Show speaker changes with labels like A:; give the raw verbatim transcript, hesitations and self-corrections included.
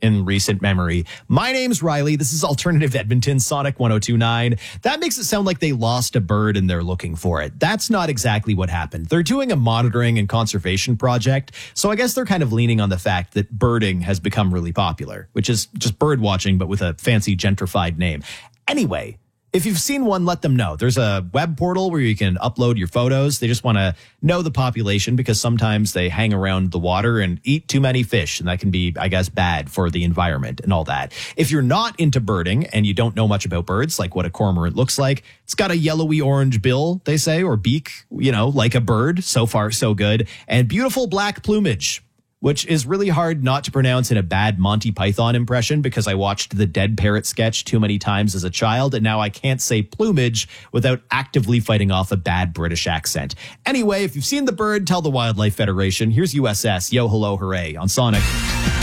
A: in recent memory. My name's Riley. This is Alternative Edmonton, Sonic one oh two point nine. That makes it sound like they lost a bird and they're looking for it. That's not exactly what happened. They're doing a monitoring and conservation project, so I guess they're kind of leaning on the fact that birding has become really popular, which is just bird watching, but with a fancy gentrified name. Anyway, if you've seen one, let them know. There's a web portal where you can upload your photos. They just want to know the population because sometimes they hang around the water and eat too many fish, and that can be, I guess, bad for the environment and all that. If you're not into birding and you don't know much about birds, like what a cormorant looks like, it's got a yellowy orange bill, they say, or beak, you know, like a bird. So far, so good. And beautiful black plumage, which is really hard not to pronounce in a bad Monty Python impression because I watched the Dead Parrot sketch too many times as a child, and now I can't say plumage without actively fighting off a bad British accent. Anyway, if you've seen the bird, tell the Wildlife Federation. Here's U S S, Yo Hello Hooray on Sonic.